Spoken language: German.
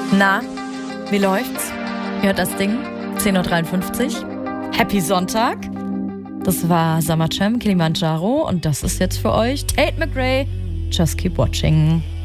Na, wie läuft's? Ihr hört das Ding? 10.53 Uhr. Happy Sonntag. Das war Summer Jam Kilimanjaro und das ist jetzt für euch Tate McRae. Just keep watching.